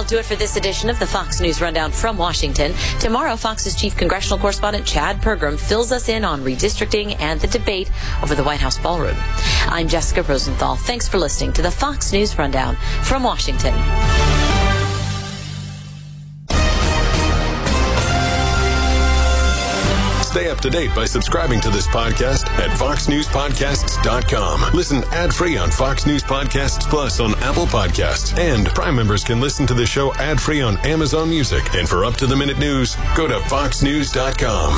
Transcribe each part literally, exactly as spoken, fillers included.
do it for this edition of the Fox News Rundown from Washington. Tomorrow, Fox's chief congressional correspondent Chad Pergram fills us in on redistricting and the debate over the White House ballroom. I'm Jessica Rosenthal. Thanks for listening to the Fox News Rundown from Washington. Stay up to date by subscribing to this podcast at fox news podcasts dot com. Listen ad-free on Fox News Podcasts Plus on Apple Podcasts. And Prime members can listen to the show ad-free on Amazon Music. And for up-to-the-minute news, go to fox news dot com.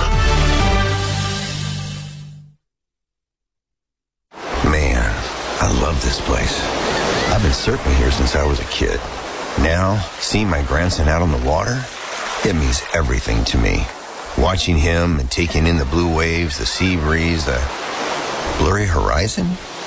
Man, I love this place. I've been surfing here since I was a kid. Now, seeing my grandson out on the water, it means everything to me. Watching him and taking in the blue waves, the sea breeze, the blurry horizon.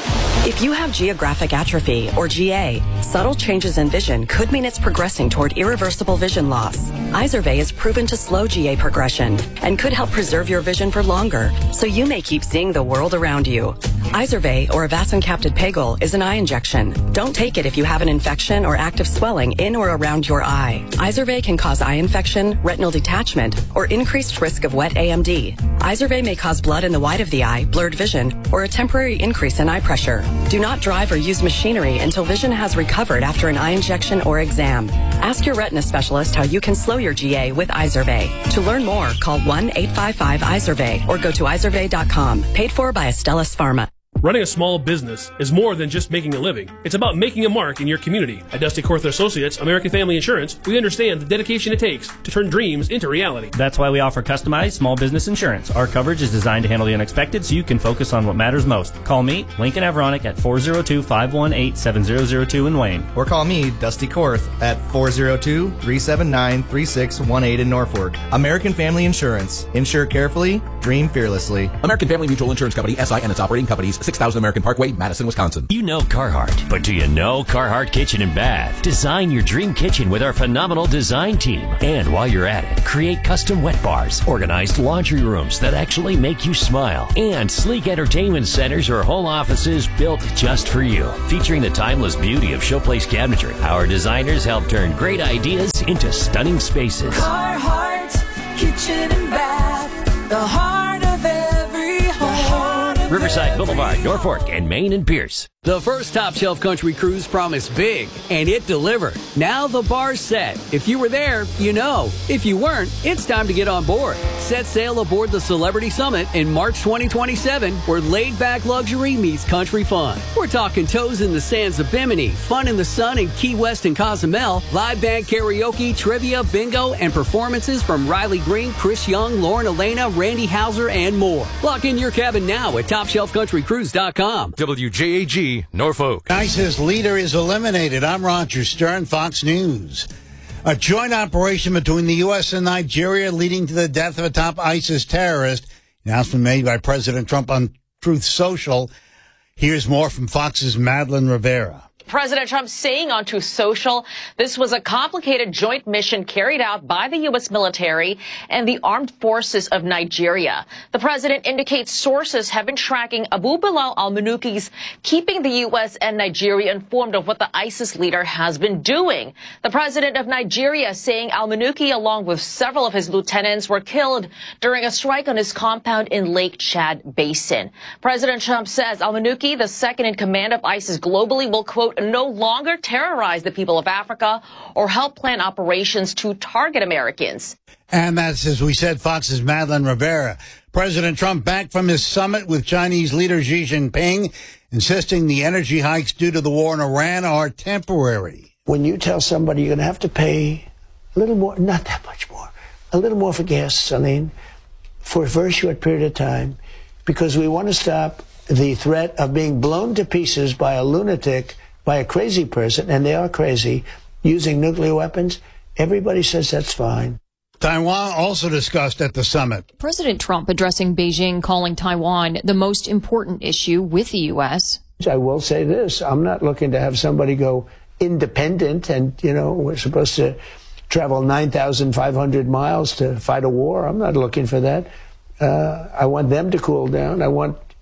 If you have geographic atrophy, or G A, subtle changes in vision could mean it's progressing toward irreversible vision loss. Izervay is proven to slow G A progression and could help preserve your vision for longer, so you may keep seeing the world around you. Izervay, or avacincaptad pegol, is an eye injection. Don't take it if you have an infection or active swelling in or around your eye. Izervay can cause eye infection, retinal detachment, or increased risk of wet A M D. Izervay may cause blood in the white of the eye, blurred vision, or a temporary increase in eye pressure. Do not drive or use machinery until vision has recovered after an eye injection or exam. Ask your retina specialist how you can slow your G A with Izervay. To learn more, call one eight five five Izervay or go to izervay dot com. Paid for by Astellas Pharma. Running a small business is more than just making a living. It's about making a mark in your community. At Dusty Corther Associates, American Family Insurance, we understand the dedication it takes to turn dreams into reality. That's why we offer customized small business insurance. Our coverage is designed to handle the unexpected so you can focus on what matters most. Call me, Lincoln Avronic, at four oh two, five one eight, seven zero zero two in Wayne. Or call me, Dusty Korth, at four oh two, three seven nine, three six one eight in Norfolk. American Family Insurance. Insure carefully, dream fearlessly. American Family Mutual Insurance Company, S I and its operating companies, six thousand American Parkway, Madison, Wisconsin. You know Carhartt, but do you know Carhartt Kitchen and Bath? Design your dream kitchen with our phenomenal design team. And while you're at it, create custom wet bars, organized laundry rooms that actually make you smile, and sleek entertainment centers or whole offices built just for you. Featuring the timeless beauty of Showplace cabinetry, our designers help turn great ideas into stunning spaces. Carhartt Kitchen and Bath, the heart of every home. Riverside Boulevard, Norfolk, and Maine and Pierce. The first Top Shelf Country Cruise promised big, and it delivered. Now the bar's set. If you were there, you know. If you weren't, it's time to get on board. Set sail aboard the Celebrity Summit in March twenty twenty-seven, where laid-back luxury meets country fun. We're talking toes in the sands of Bimini, fun in the sun in Key West and Cozumel, live band karaoke, trivia, bingo, and performances from Riley Green, Chris Young, Lauren Elena, Randy Hauser, and more. Lock in your cabin now at top shelf country cruise dot com. W J A G, Norfolk. ISIS leader is eliminated. I'm Roger Stern, Fox News. A joint operation between the U S and Nigeria leading to the death of a top ISIS terrorist. Announcement made by President Trump on Truth Social. Here's more from Fox's Madeline Rivera. President Trump saying on Truth Social, this was a complicated joint mission carried out by the U S military and the armed forces of Nigeria. The president indicates sources have been tracking Abu Bilal al-Manuki's, keeping the U S and Nigeria informed of what the ISIS leader has been doing. The president of Nigeria saying al-Manuki, along with several of his lieutenants, were killed during a strike on his compound in Lake Chad Basin. President Trump says al-Manuki, the second in command of ISIS globally, will, quote, no longer terrorize the people of Africa or help plan operations to target Americans. And that's, as we said, Fox's Madeline Rivera. President Trump back from his summit with Chinese leader Xi Jinping, insisting the energy hikes due to the war in Iran are temporary. When you tell somebody you're going to have to pay a little more, not that much more, a little more for gasoline for a very short period of time, because we want to stop the threat of being blown to pieces by a lunatic, by a crazy person, and they are crazy, using nuclear weapons, everybody says that's fine. Taiwan also discussed at the summit. President Trump addressing Beijing, calling Taiwan the most important issue with the U S. I will say this, I'm not looking to have somebody go independent and, you know, we're supposed to travel nine thousand five hundred miles to fight a war. I'm not looking for that. Uh, I want them to cool down. I want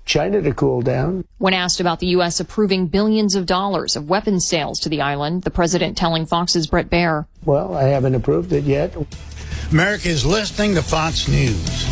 China to cool down. When asked about the U S approving billions of dollars of weapons sales to the island, the president telling Fox's Brett Baer, Well, I haven't approved it yet. America is listening to Fox News.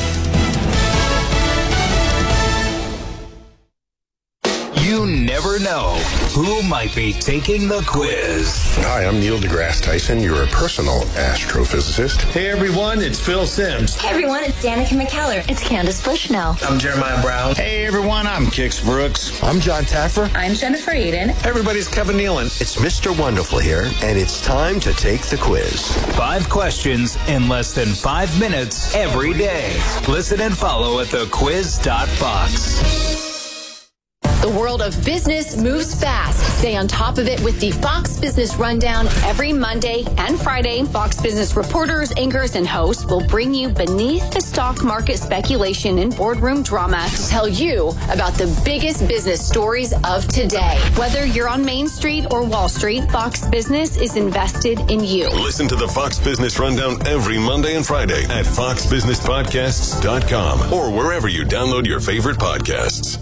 You never know who might be taking the quiz. Hi, I'm Neil deGrasse Tyson, your personal astrophysicist. Hey everyone, it's Phil Simms. Hey everyone, it's Danica McKellar. It's Candace Bushnell. I'm Jeremiah Brown. Hey everyone, I'm Kix Brooks. I'm John Taffer. I'm Jennifer Aiden. Everybody's Kevin Nealon. It's Mister Wonderful here, and it's time to take the quiz. Five questions in less than five minutes every day. Listen and follow at the quiz dot fox. The world of business moves fast. Stay on top of it with the Fox Business Rundown every Monday and Friday. Fox Business reporters, anchors, and hosts will bring you beneath the stock market speculation and boardroom drama to tell you about the biggest business stories of today. Whether you're on Main Street or Wall Street, Fox Business is invested in you. Listen to the Fox Business Rundown every Monday and Friday at fox business podcasts dot com or wherever you download your favorite podcasts.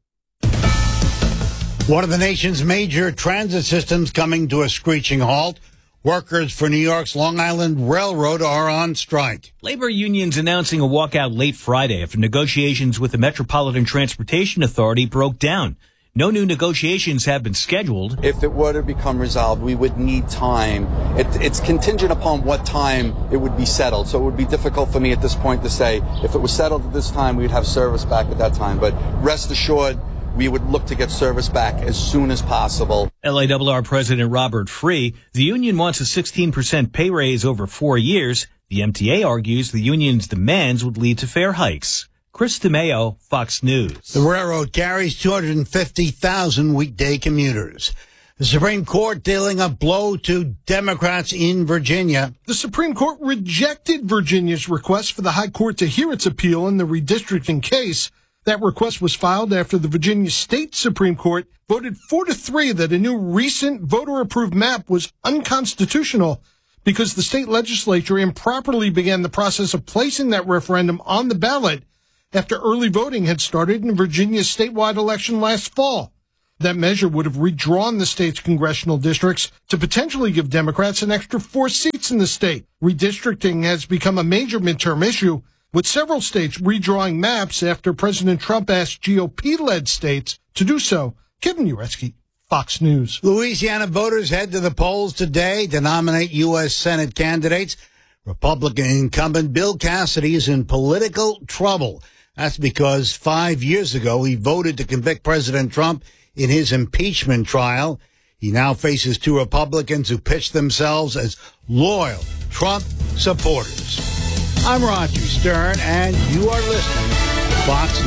One of the nation's major transit systems coming to a screeching halt. Workers for New York's Long Island Railroad are on strike. Labor unions announcing a walkout late Friday after negotiations with the Metropolitan Transportation Authority broke down. No new negotiations have been scheduled. If it were to become resolved, we would need time. It, it's contingent upon what time it would be settled. So it would be difficult for me at this point to say if it was settled at this time, we'd have service back at that time. But rest assured, we would look to get service back as soon as possible. L A R R President Robert Free, the union wants a sixteen percent pay raise over four years. The M T A argues the union's demands would lead to fare hikes. Chris DeMeo, Fox News. The railroad carries two hundred fifty thousand weekday commuters. The Supreme Court dealing a blow to Democrats in Virginia. The Supreme Court rejected Virginia's request for the High Court to hear its appeal in the redistricting case. That request was filed after the Virginia State Supreme Court voted four to three that a new recent voter-approved map was unconstitutional because the state legislature improperly began the process of placing that referendum on the ballot after early voting had started in Virginia's statewide election last fall. That measure would have redrawn the state's congressional districts to potentially give Democrats an extra four seats in the state. Redistricting has become a major midterm issue, with several states redrawing maps after President Trump asked G O P-led states to do so. Kevin Uretsky, Fox News. Louisiana voters head to the polls today to nominate U S Senate candidates. Republican incumbent Bill Cassidy is in political trouble. That's because five years ago he voted to convict President Trump in his impeachment trial. He now faces two Republicans who pitch themselves as loyal Trump supporters. I'm Roger Stern, and you are listening to Fox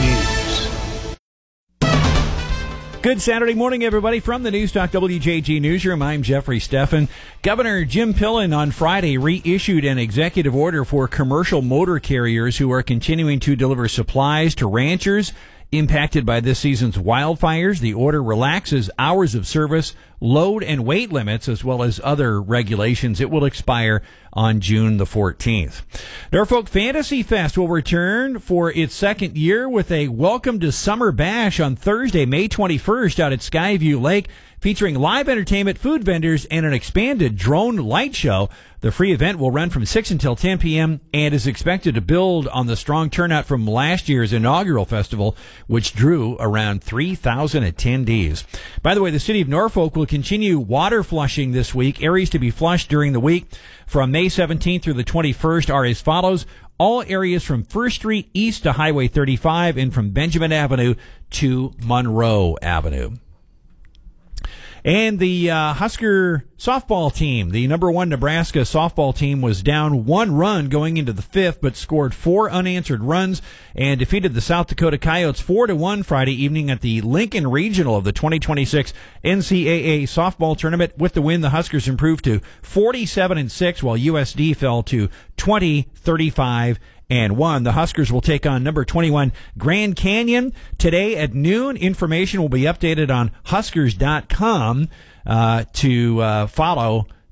News. Good Saturday morning, everybody. From the Newstalk W J G Newsroom, I'm Jeffrey Steffen. Governor Jim Pillen on Friday reissued an executive order for commercial motor carriers who are continuing to deliver supplies to ranchers impacted by this season's wildfires. The order relaxes hours of service, load and weight limits, as well as other regulations. It will expire on June the fourteenth. Norfolk Fantasy Fest will return for its second year with a Welcome to Summer Bash on Thursday, May twenty-first out at Skyview Lake, featuring live entertainment, food vendors, and an expanded drone light show. The free event will run from six until ten p.m. and is expected to build on the strong turnout from last year's inaugural festival, which drew around three thousand attendees. By the way, the city of Norfolk will continue water flushing this week. Areas to be flushed during the week from May seventeenth through the twenty-first are as follows. All areas from First Street east to Highway thirty-five and from Benjamin Avenue to Monroe Avenue. And the uh, Husker softball team, the number one Nebraska softball team, was down one run going into the fifth, but scored four unanswered runs and defeated the South Dakota Coyotes four to one Friday evening at the Lincoln Regional of the twenty twenty-six N C double A softball tournament. With the win, the Huskers improved to forty-seven and six, while U S D fell to twenty, thirty-five, and one. The Huskers will take on number twenty-one Grand Canyon today at noon. Information will be updated on Huskers dot com uh, to uh, follow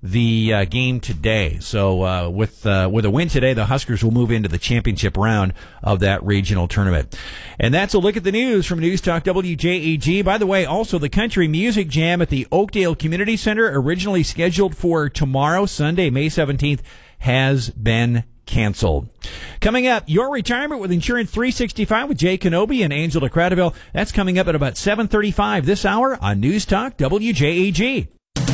the uh, game today. So uh, with uh, with a win today, the Huskers will move into the championship round of that regional tournament. And that's a look at the news from News Talk W J A G. By the way, also the Country Music Jam at the Oakdale Community Center, originally scheduled for tomorrow, Sunday, May seventeenth, has been canceled. Coming up, your retirement with Insurance three sixty-five with Jay Kenobi and Angela Cradaville. That's coming up at about seven thirty-five this hour on News Talk W J A G.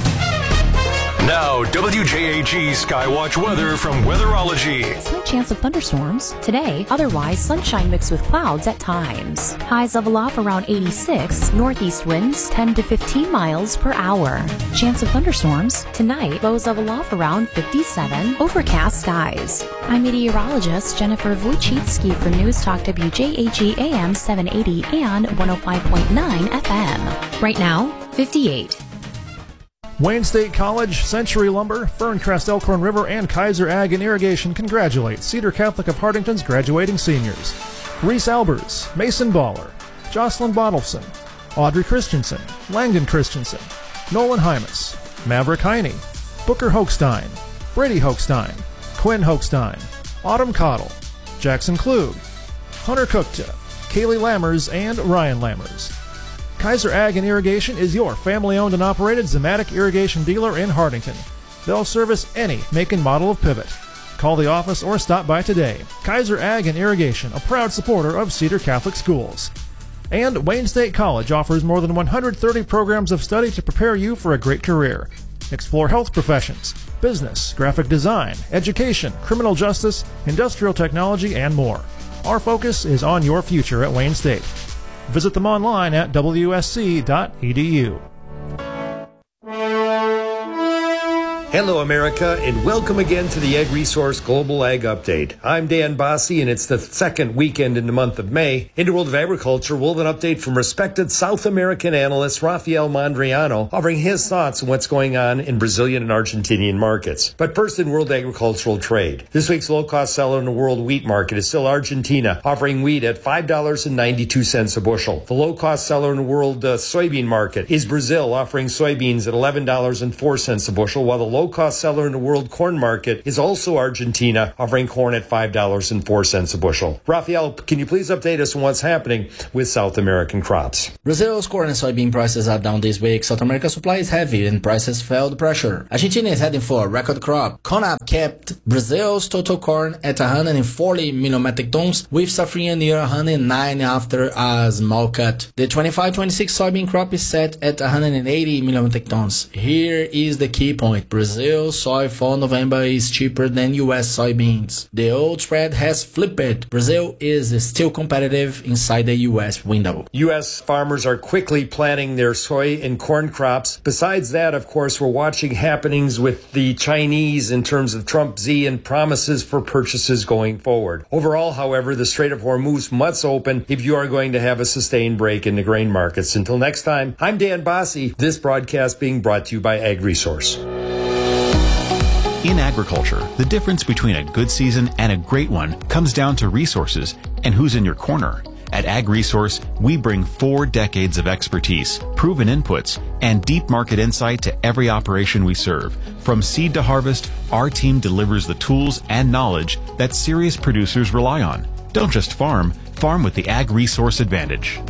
Now, W J A G Skywatch weather from Weatherology. Slight chance of thunderstorms today. Otherwise, sunshine mixed with clouds at times. Highs level off around eighty-six. Northeast winds ten to fifteen miles per hour. Chance of thunderstorms tonight. Lows level off around fifty-seven. Overcast skies. I'm meteorologist Jennifer Wojcicki for News Talk W J A G A M seven eighty and one oh five point nine F M. Right now, fifty-eight. Wayne State College, Century Lumber, Ferncrest Elkhorn River, and Kaiser Ag and Irrigation congratulate Cedar Catholic of Hartington's graduating seniors. Reese Albers, Mason Baller, Jocelyn Bottleson, Audrey Christensen, Langdon Christensen, Nolan Hymas, Maverick Heine, Booker Hochstein, Brady Hochstein, Quinn Hochstein, Autumn Cottle, Jackson Klug, Hunter Cookta, Kaylee Lammers, and Ryan Lammers. Kaiser Ag and Irrigation is your family-owned and operated Zematic irrigation dealer in Hartington. They'll service any make and model of pivot. Call the office or stop by today. Kaiser Ag and Irrigation, a proud supporter of Cedar Catholic Schools. And Wayne State College offers more than one hundred thirty programs of study to prepare you for a great career. Explore health professions, business, graphic design, education, criminal justice, industrial technology, and more. Our focus is on your future at Wayne State. Visit them online at w s c dot e d u. Hello, America, and welcome again to the Ag Resource Global Ag Update. I'm Dan Bossy, and it's the second weekend in the month of May. In the world of agriculture, we'll have an update from respected South American analyst Rafael Mondriano, offering his thoughts on what's going on in Brazilian and Argentinian markets. But first, in world agricultural trade. This week's low-cost seller in the world wheat market is still Argentina, offering wheat at five dollars and ninety-two cents a bushel. The low-cost seller in the world uh, soybean market is Brazil, offering soybeans at eleven dollars and four cents a bushel, while the low-cost seller in the world corn market is also Argentina, offering corn at five dollars and four cents a bushel. Rafael, can you please update us on what's happening with South American crops? Brazil's corn and soybean prices are down this week. South America's supply is heavy and prices felt pressure. Argentina is heading for a record crop. CONAB kept Brazil's total corn at one hundred forty million metric tons, with safrinha near one hundred nine after a small cut. The twenty-five twenty-six soybean crop is set at one hundred eighty million metric tons. Here is the key point. Brazil soy for November is cheaper than U S soybeans. The old spread has flipped. Brazil is still competitive inside the U S window. U S farmers are quickly planting their soy and corn crops. Besides that, of course, we're watching happenings with the Chinese in terms of Trump Z and promises for purchases going forward. Overall, however, the Strait of Hormuz must open if you are going to have a sustained break in the grain markets. Until next time, I'm Dan Bossy. This broadcast being brought to you by Ag Resource. In agriculture, the difference between a good season and a great one comes down to resources and who's in your corner. At Ag Resource, we bring four decades of expertise, proven inputs, and deep market insight to every operation we serve. From seed to harvest, our team delivers the tools and knowledge that serious producers rely on. Don't just farm, farm with the Ag Resource advantage.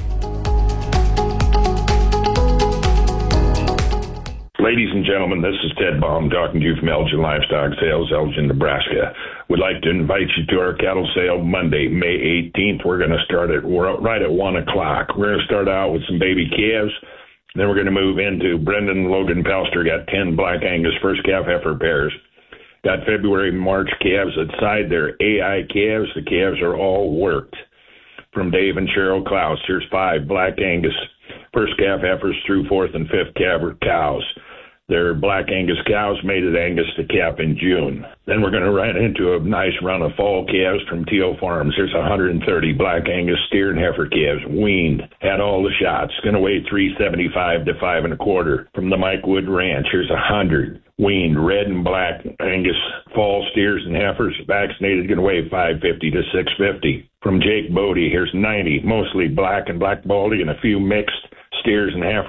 Ladies and gentlemen, this is Ted Baum talking to you from Elgin Livestock Sales, Elgin, Nebraska. We'd like to invite you to our cattle sale Monday, May eighteenth. We're going to start at, we're right at one o'clock. We're going to start out with some baby calves. Then we're going to move into Brendan Logan Pelster, got ten Black Angus first calf heifer pairs. Got February, March calves at side. They're A I calves. The calves are all worked. From Dave and Cheryl Klaus, here's five Black Angus first calf heifers through fourth and fifth calf cows. They're Black Angus cows, mated Angus to calf in June. Then we're going to run into a nice run of fall calves from Teal Farms. There's one hundred thirty Black Angus steer and heifer calves, weaned, had all the shots. Going to weigh three seventy-five to five and a quarter. From the Mike Wood Ranch, here's one hundred weaned red and Black Angus fall steers and heifers, vaccinated, going to weigh five fifty to six fifty. From Jake Bodie, here's ninety, mostly black and black baldy and a few mixed steers and heifers.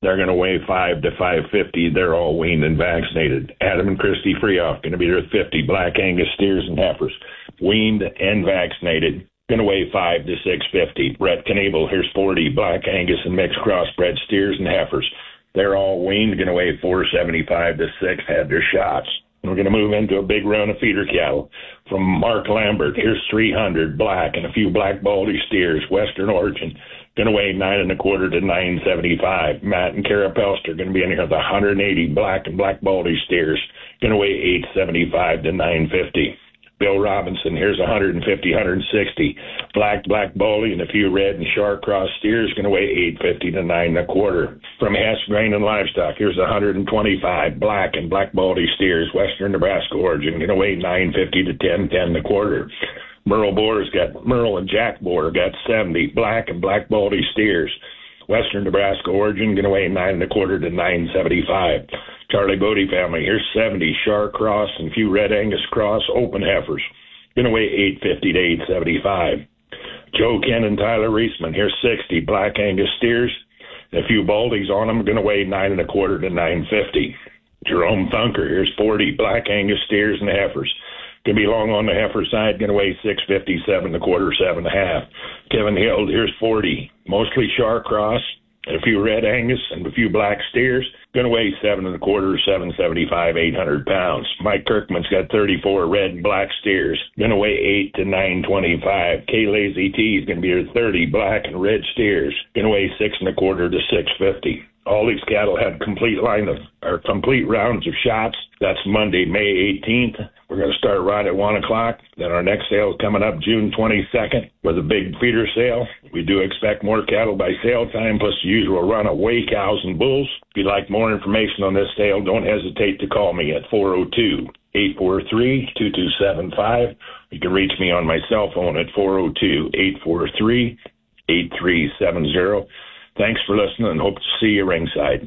They're going to weigh five to five fifty. They're all weaned and vaccinated. Adam and Christy Freoff going to be there with fifty Black Angus steers and heifers, weaned and vaccinated. Going to weigh five to six fifty. Brett Knable, here's forty Black Angus and mixed crossbred steers and heifers. They're all weaned, going to weigh four seventy-five to six, had their shots. We're going to move into a big run of feeder cattle. From Mark Lambert, here's three hundred black and a few black baldy steers, Western origin. Going to weigh nine and a quarter to nine seventy-five. Matt and Kara Pelster going to be in here with one hundred eighty black and black baldy steers. Going to weigh eight seventy-five to nine fifty. Bill Robinson, here's one hundred fifty, one hundred sixty. Black, black baldy, and a few red and shark cross steers going to weigh eight fifty to nine and a quarter. From Hess Grain and Livestock, here's one hundred twenty-five black and black baldy steers, Western Nebraska origin, going to weigh nine fifty to ten, ten and a quarter. Merle Boar's got, Merle and Jack Boar got seventy black and black baldy steers, Western Nebraska origin, going to weigh nine and a quarter to nine seventy-five. Charlie Bodie family, here's seventy Shark Cross and a few Red Angus Cross open heifers, going to weigh eight fifty to eight seventy-five. Joe Ken and Tyler Reisman, here's sixty Black Angus steers, and a few Baldies on them, going to weigh nine and a quarter to nine fifty. Jerome Thunker, here's forty Black Angus steers and heifers. Going to be long on the heifer side, going to weigh six fifty, seven and a quarter, seven and a half. Kevin Hill, here's forty, mostly Shark Cross, and a few Red Angus and a few black steers. Going to weigh seven and a quarter, seven seventy-five, eight hundred pounds. Mike Kirkman's got thirty-four red and black steers. Going to weigh eight to nine twenty-five. K Lazy T is going to be here thirty black and red steers. Going to weigh six and a quarter to six fifty. All these cattle had complete line of or complete rounds of shots. That's Monday, May eighteenth. We're going to start right at one o'clock. Then our next sale is coming up June twenty-second with a big feeder sale. We do expect more cattle by sale time, plus the usual run of weigh cows and bulls. If you'd like more information on this sale, don't hesitate to call me at four oh two, eight four three, two two seven five. You can reach me on my cell phone at four oh two, eight four three, eight three seven zero. Thanks for listening and hope to see you ringside.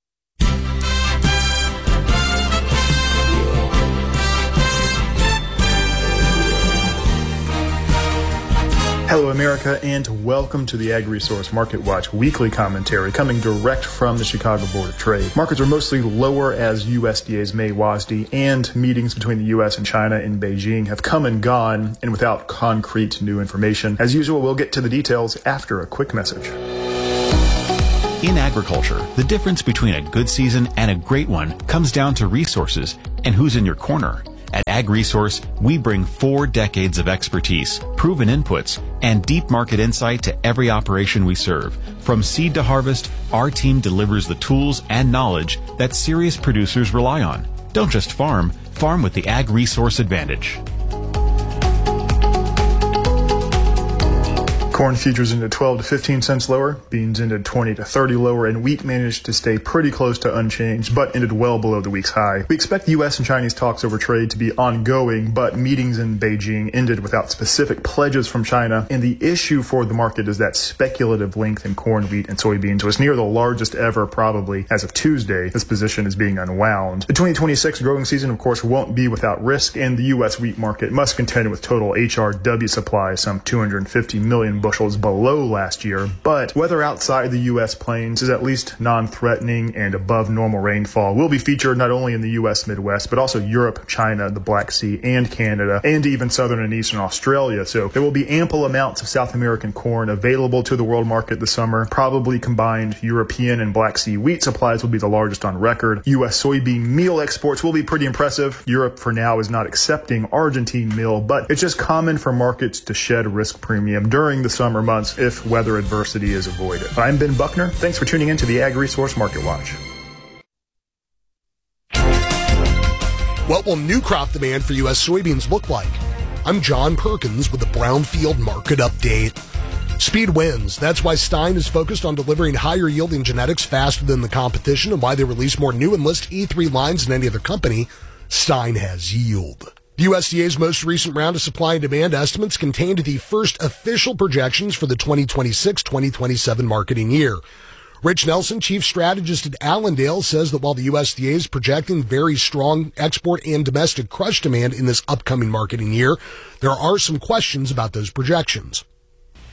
Hello, America, and welcome to the Ag Resource Market Watch weekly commentary coming direct from the Chicago Board of Trade. Markets are mostly lower as U S D A's May W A S D and meetings between the U S and China in Beijing have come and gone, and without concrete new information. As usual, we'll get to the details after a quick message. In agriculture, the difference between a good season and a great one comes down to resources and who's in your corner. At Ag Resource, we bring four decades of expertise, proven inputs, and deep market insight to every operation we serve. From seed to harvest, our team delivers the tools and knowledge that serious producers rely on. Don't just farm, farm with the Ag Resource advantage. Corn futures into twelve to fifteen cents lower, beans ended twenty to thirty lower, and wheat managed to stay pretty close to unchanged, but ended well below the week's high. We expect U S and Chinese talks over trade to be ongoing, but meetings in Beijing ended without specific pledges from China, and the issue for the market is that speculative length in corn, wheat, and soybeans was near the largest ever probably as of Tuesday. This position is being unwound. The twenty twenty-six growing season, of course, won't be without risk, and the U S wheat market must contend with total H R W supply, some two hundred fifty million bushels below last year, but weather outside the U S plains is at least non-threatening, and above normal rainfall will be featured not only in the U S Midwest, but also Europe, China, the Black Sea, and Canada, and even southern and eastern Australia. So there will be ample amounts of South American corn available to the world market this summer. Probably combined European and Black Sea wheat supplies will be the largest on record. U S soybean meal exports will be pretty impressive. Europe for now is not accepting Argentine meal, but it's just common for markets to shed risk premium during the summer months if weather adversity is avoided. I'm Ben Buckner. Thanks for tuning in to the Ag Resource Market Watch. What will new crop demand for U S soybeans look like? I'm John Perkins with the Brownfield Market Update. Speed wins. That's why Stein is focused on delivering higher yielding genetics faster than the competition, and why they release more new Enlist E three lines than any other company. Stein has yield. The U S D A's most recent round of supply and demand estimates contained the first official projections for the twenty twenty-six twenty twenty-seven marketing year. Rich Nelson, chief strategist at Allendale, says that while the U S D A is projecting very strong export and domestic crush demand in this upcoming marketing year, there are some questions about those projections.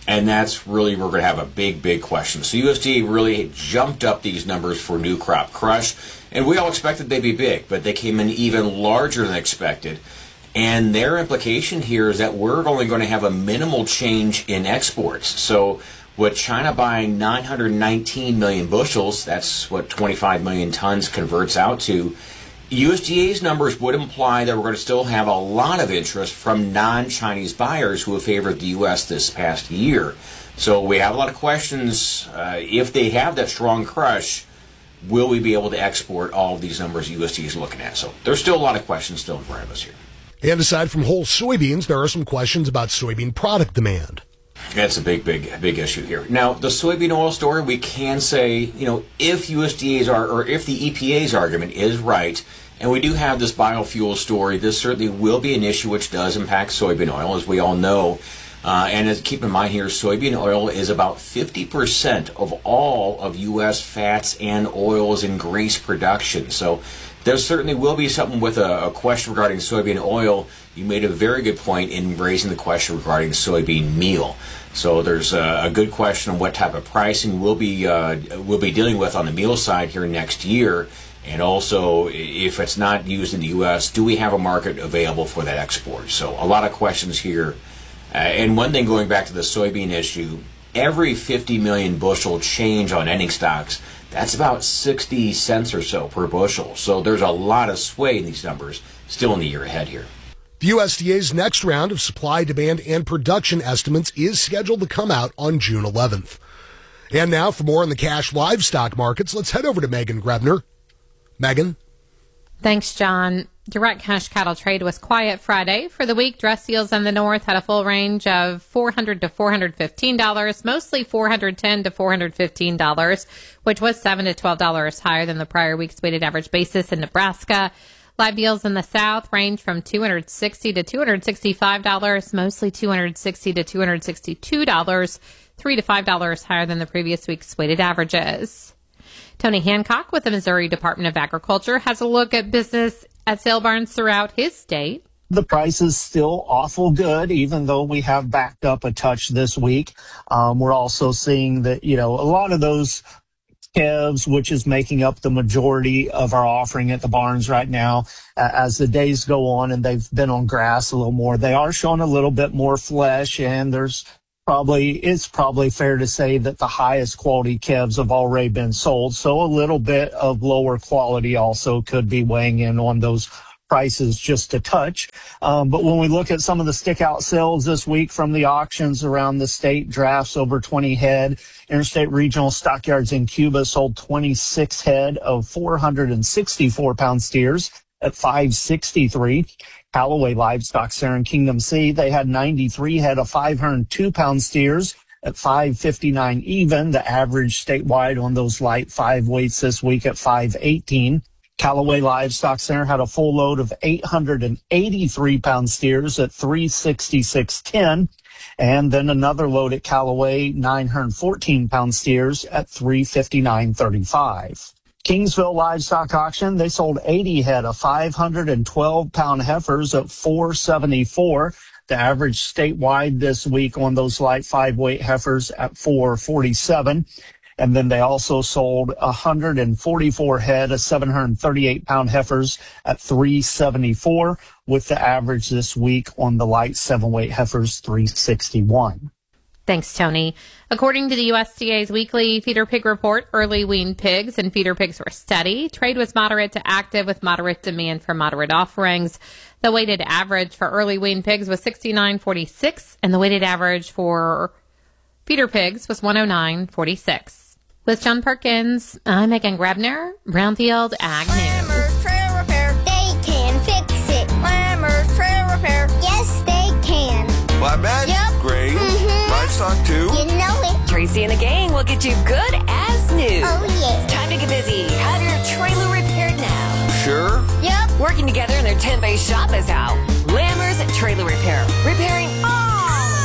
And that's really, we're going to have a big, big question. So U S D A really jumped up these numbers for new crop crush, and we all expected they'd be big, but they came in even larger than expected. And their implication here is that we're only going to have a minimal change in exports. So with China buying nine hundred nineteen million bushels, that's what twenty-five million tons converts out to, U S D A's numbers would imply that we're going to still have a lot of interest from non-Chinese buyers who have favored the U S this past year. So we have a lot of questions. Uh, if they have that strong crush, will we be able to export all of these numbers U S D A is looking at? So there's still a lot of questions still in front of us here. And aside from whole soybeans, there are some questions about soybean product demand. That's a big, big, big issue here. Now, the soybean oil story, we can say, you know, if U S D A's are, or if the E P A's argument is right, and we do have this biofuel story, this certainly will be an issue which does impact soybean oil, as we all know. Uh, and as, keep in mind here, soybean oil is about fifty percent of all of U S fats and oils and grease production. So there certainly will be something with a, a question regarding soybean oil. You made a very good point in raising the question regarding soybean meal. So there's a, a good question on what type of pricing we'll be uh, we'll be dealing with on the meal side here next year. And also, if it's not used in the U S, do we have a market available for that export? So a lot of questions here. Uh, and one thing, going back to the soybean issue, every fifty million bushel change on ending stocks, that's about sixty cents or so per bushel. So there's a lot of sway in these numbers still in the year ahead here. The U S D A's next round of supply, demand, and production estimates is scheduled to come out on June eleventh. And now for more on the cash livestock markets, let's head over to Megan Grebner. Megan? Thanks, John. Direct cash cattle trade was quiet Friday. For the week, dress deals in the north had a full range of four hundred dollars to four hundred fifteen dollars, mostly four hundred ten dollars to four hundred fifteen dollars, which was seven to twelve dollars higher than the prior week's weighted average basis in Nebraska. Live deals in the south range from two hundred sixty dollars to two hundred sixty-five dollars, mostly two hundred sixty dollars to two hundred sixty-two dollars, three to five dollars higher than the previous week's weighted averages. Tony Hancock with the Missouri Department of Agriculture has a look at business at sale barns throughout his state. The price is still awful good, even though we have backed up a touch this week. Um, we're also seeing that, you know, a lot of those calves, which is making up the majority of our offering at the barns right now, uh, as the days go on and they've been on grass a little more, they are showing a little bit more flesh, and there's Probably, it's probably fair to say that the highest quality calves have already been sold. So a little bit of lower quality also could be weighing in on those prices just a touch. Um, but when we look at some of the stick out sales this week from the auctions around the state, drafts over twenty head, Interstate Regional Stockyards in Cuba sold twenty-six head of four hundred sixty-four pound steers at five sixty-three. Callaway Livestock there in Kingdom C, they had ninety-three head of five hundred two pound steers at five fifty-nine even. The average statewide on those light five weights this week at five eighteen. Callaway Livestock Center had a full load of eight hundred eighty-three pound steers at three sixty-six ten. And then another load at Callaway, nine hundred fourteen pound steers at three fifty-nine thirty-five. Kingsville Livestock Auction, they sold eighty head of five hundred twelve pound heifers at four seventy-four. The average statewide this week on those light five weight heifers at four forty-seven. And then they also sold one hundred forty-four head of seven hundred thirty-eight pound heifers at three seventy-four, with the average this week on the light seven weight heifers three sixty-one. Thanks, Tony. According to the U S D A's weekly feeder pig report, early weaned pigs and feeder pigs were steady. Trade was moderate to active with moderate demand for moderate offerings. The weighted average for early weaned pigs was sixty-nine forty-six, and the weighted average for feeder pigs was one oh nine forty-six. With John Perkins, I'm Megan Grebner, Brownfield Ag News. Lammers Trail Repair, they can fix it. Lammers Trail Repair, yes they can. Flatbed? Yep. Great. Mm-hmm. Livestock too? You know it. Tracy and the gang will get you good as new. Oh, yeah. It's time to get busy. Have your trailer repaired now. Sure? Yep. Working together in their ten-bay shop is how. Lammers Trailer Repair. Repairing all,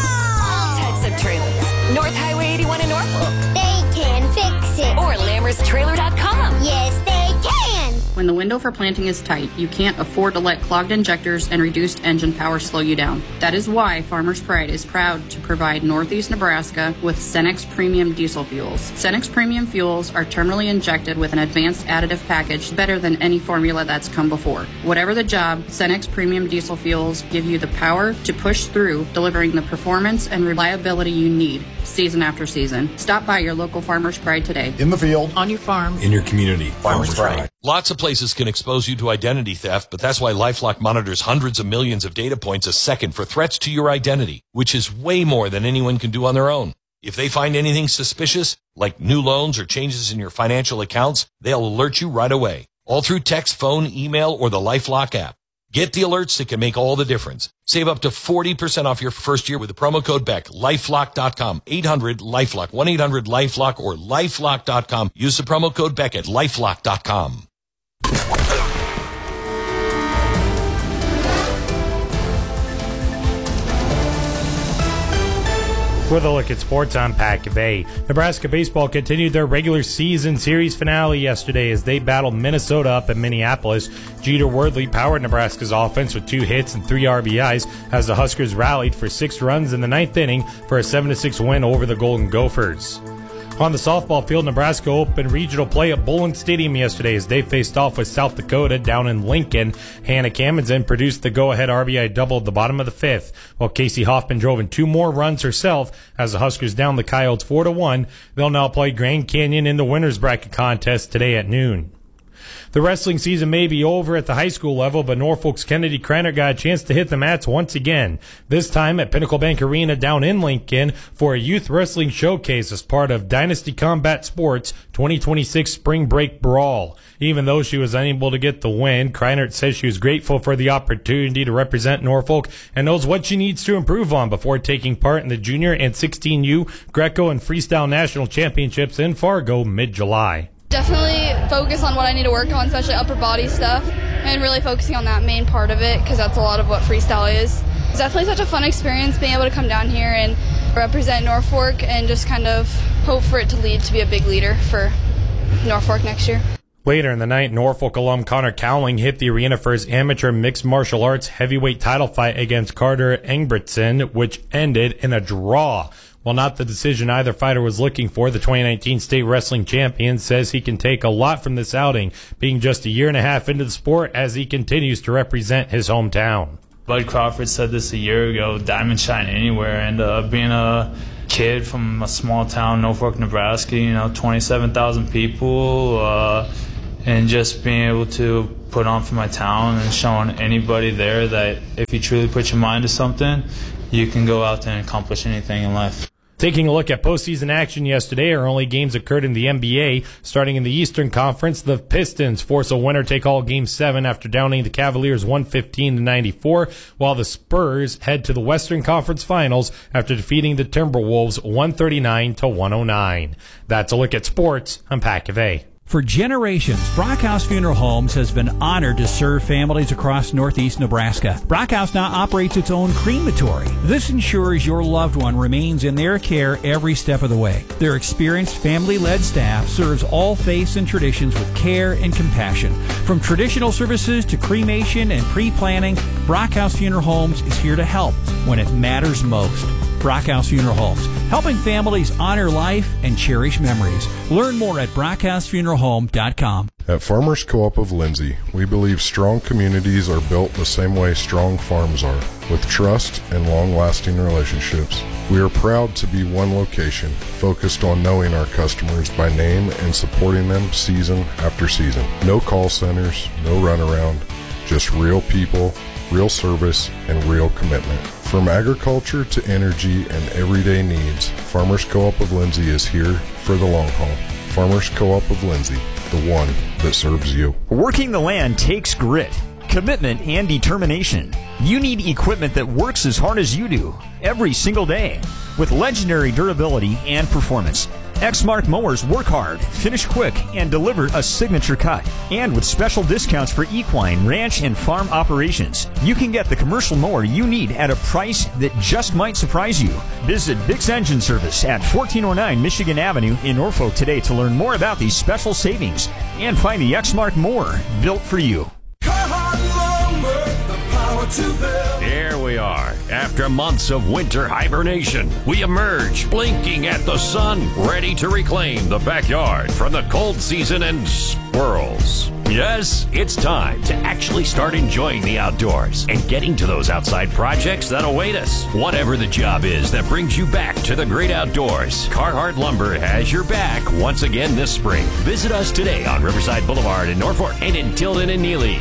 all types of trailers. North Highway eighty-one in Norfolk. They can fix it. Or lammers trailer dot com. Yes, they can. When the window for planting is tight, you can't afford to let clogged injectors and reduced engine power slow you down. That is why Farmers Pride is proud to provide Northeast Nebraska with Cenex Premium Diesel Fuels. Cenex Premium Fuels are terminally injected with an advanced additive package better than any formula that's come before. Whatever the job, Cenex Premium Diesel Fuels give you the power to push through, delivering the performance and reliability you need season after season. Stop by your local Farmers Pride today. In the field, on your farm, in your community. Farmers Pride. Lots of places can expose you to identity theft, but that's why LifeLock monitors hundreds of millions of data points a second for threats to your identity, which is way more than anyone can do on their own. If they find anything suspicious, like new loans or changes in your financial accounts, they'll alert you right away. All through text, phone, email, or the LifeLock app. Get the alerts that can make all the difference. Save up to forty percent off your first year with the promo code Beck. lifelock dot com. eight hundred LifeLock. one eight hundred LifeLock or lifelock dot com. Use the promo code Beck at lifelock dot com. With a look at sports on Pac of A. Nebraska baseball continued their regular season series finale yesterday as they battled Minnesota up in Minneapolis. Jeter Worthley powered Nebraska's offense with two hits and three R B Is as the Huskers rallied for six runs in the ninth inning for a seven to six win over the Golden Gophers. On the softball field, Nebraska opened regional play at Bowling Stadium yesterday as they faced off with South Dakota down in Lincoln. Hannah Kamenzen produced the go-ahead R B I double at the bottom of the fifth, while Casey Hoffman drove in two more runs herself as the Huskers downed the Coyotes four to one. They'll now play Grand Canyon in the winners bracket contest today at noon. The wrestling season may be over at the high school level, but Norfolk's Kennedy Kreiner got a chance to hit the mats once again, this time at Pinnacle Bank Arena down in Lincoln for a youth wrestling showcase as part of Dynasty Combat Sports twenty twenty-six Spring Break Brawl. Even though she was unable to get the win, Kreiner says she was grateful for the opportunity to represent Norfolk and knows what she needs to improve on before taking part in the Junior and sixteen U Greco and Freestyle National Championships in Fargo mid-July. Definitely focus on what I need to work on, especially upper body stuff, and really focusing on that main part of it because that's a lot of what freestyle is. It's definitely such a fun experience being able to come down here and represent Norfolk and just kind of hope for it to lead to be a big leader for Norfolk next year. Later in the night, Norfolk alum Connor Cowling hit the arena for his amateur mixed martial arts heavyweight title fight against Carter Engbretson, which ended in a draw. While not the decision either fighter was looking for, the twenty nineteen state wrestling champion says he can take a lot from this outing, being just a year and a half into the sport as he continues to represent his hometown. Bud Crawford said this a year ago, diamond shine anywhere, and uh, being a kid from a small town, Norfolk, Nebraska, you know, twenty-seven thousand people, uh, and just being able to put on for my town and showing anybody there that if you truly put your mind to something, you can go out there and accomplish anything in life. Taking a look at postseason action yesterday, our only games occurred in the N B A. Starting in the Eastern Conference, the Pistons force a winner-take-all Game seven after downing the Cavaliers one fifteen to ninety-four, while the Spurs head to the Western Conference Finals after defeating the Timberwolves one thirty-nine to one oh nine. That's a look at sports. I'm Pat Cavey. For generations, Brockhouse Funeral Homes has been honored to serve families across northeast Nebraska. Brockhouse now operates its own crematory. This ensures your loved one remains in their care every step of the way. Their experienced family-led staff serves all faiths and traditions with care and compassion. From traditional services to cremation and pre-planning, Brockhouse Funeral Homes is here to help when it matters most. Brockhouse Funeral Homes, helping families honor life and cherish memories. Learn more at brockhouse funeral home dot com. At Farmers Co-op of Lindsay, we believe strong communities are built the same way strong farms are, with trust and long-lasting relationships. We are proud to be one location, focused on knowing our customers by name and supporting them season after season. No call centers, no runaround, just real people, real service, and real commitment. From agriculture to energy and everyday needs, Farmers Co-op of Lindsay is here for the long haul. Farmers Co-op of Lindsay, the one that serves you. Working the land takes grit, commitment, and determination. You need equipment that works as hard as you do, every single day, with legendary durability and performance. Exmark mowers work hard, finish quick, and deliver a signature cut. And with special discounts for equine, ranch, and farm operations, you can get the commercial mower you need at a price that just might surprise you. Visit Bix Engine Service at fourteen oh nine Michigan Avenue in Norfolk today to learn more about these special savings and find the Exmark mower built for you. Here we are. After months of winter hibernation, we emerge, blinking at the sun, ready to reclaim the backyard from the cold season and squirrels. Yes, it's time to actually start enjoying the outdoors and getting to those outside projects that await us. Whatever the job is that brings you back to the great outdoors, Carhartt Lumber has your back once again this spring. Visit us today on Riverside Boulevard in Norfolk and in Tilden and Neely.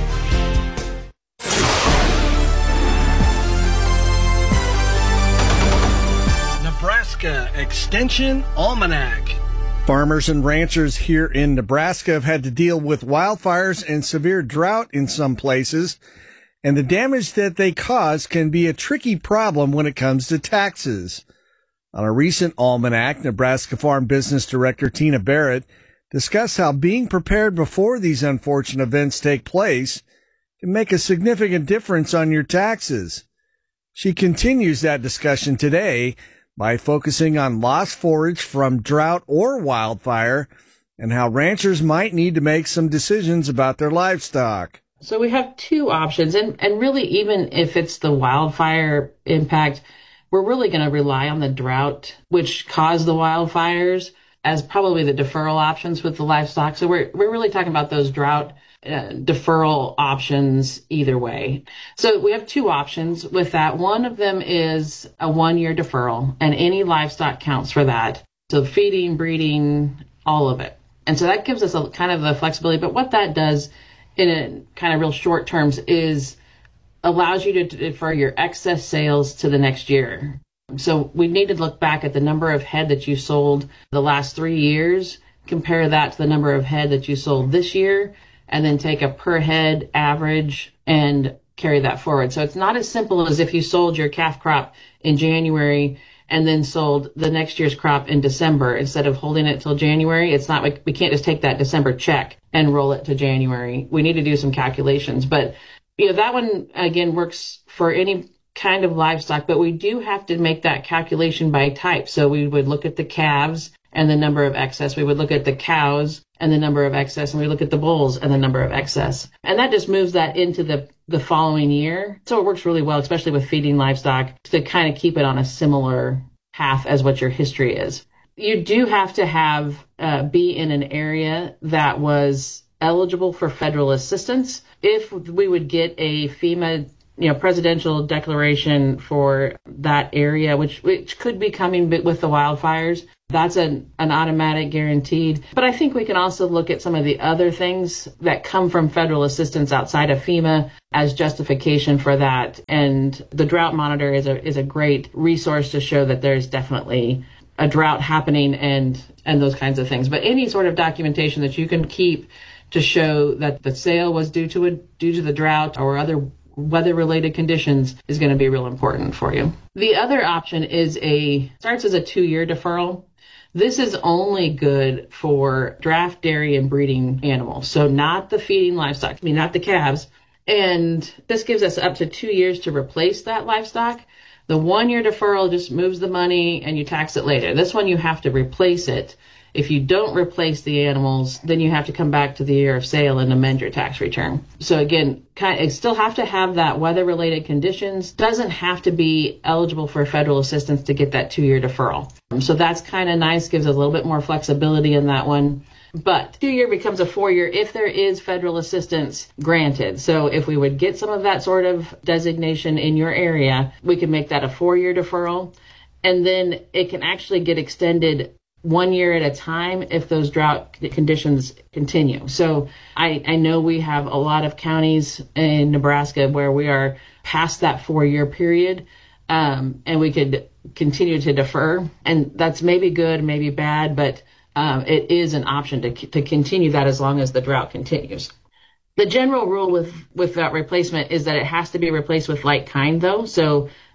Nebraska Extension Almanac. Farmers and ranchers here in Nebraska have had to deal with wildfires and severe drought in some places, and the damage that they cause can be a tricky problem when it comes to taxes. On a recent almanac, Nebraska Farm Business Director Tina Barrett discussed how being prepared before these unfortunate events take place can make a significant difference on your taxes. She continues that discussion today by focusing on lost forage from drought or wildfire and how ranchers might need to make some decisions about their livestock. So we have two options, and, and really even if it's the wildfire impact, we're really going to rely on the drought, which caused the wildfires, as probably the deferral options with the livestock. So we're we're really talking about those drought uh, deferral options either way. So we have two options with that. One of them is a one-year deferral, and any livestock counts for that. So feeding, breeding, all of it. And so that gives us a kind of the flexibility. But what that does in a kind of real short terms is allows you to defer your excess sales to the next year. So we need to look back at the number of head that you sold the last three years, compare that to the number of head that you sold this year, and then take a per head average and carry that forward. So it's not as simple as if you sold your calf crop in January and then sold the next year's crop in December instead of holding it till January. It's not like we can't just take that December check and roll it to January. We need to do some calculations. But you know, that one, again, works for any kind of livestock, but we do have to make that calculation by type. So we would look at the calves and the number of excess. We would look at the cows and the number of excess, and we look at the bulls and the number of excess. And that just moves that into the, the following year. So it works really well, especially with feeding livestock, to kind of keep it on a similar path as what your history is. You do have to have uh, be in an area that was eligible for federal assistance. If we would get a FEMA you know, presidential declaration for that area, which which could be coming with the wildfires. That's an, an automatic guaranteed. But I think we can also look at some of the other things that come from federal assistance outside of FEMA as justification for that. And the Drought Monitor is a is a great resource to show that there's definitely a drought happening and and those kinds of things. But any sort of documentation that you can keep to show that the sale was due to a due to the drought or other weather-related conditions is going to be real important for you. The other option is a starts as a two-year deferral. This is only good for draft dairy and breeding animals, so not the feeding livestock, I mean, not the calves. And this gives us up to two years to replace that livestock. The one-year deferral just moves the money and you tax it later. This one, you have to replace it. If you don't replace the animals, then you have to come back to the year of sale and amend your tax return. So again, kind of, it still have to have that weather-related conditions. Doesn't have to be eligible for federal assistance to get that two-year deferral. So that's kind of nice, gives a little bit more flexibility in that one. But two-year becomes a four-year if there is federal assistance granted. So if we would get some of that sort of designation in your area, we can make that a four-year deferral. And then it can actually get extended one year at a time if those drought conditions continue. So I, I know we have a lot of counties in Nebraska where we are past that four-year period, um, and we could continue to defer. And that's maybe good, maybe bad, but um, it is an option to to continue that as long as the drought continues. The general rule with, with that replacement is that it has to be replaced with like kind, though. So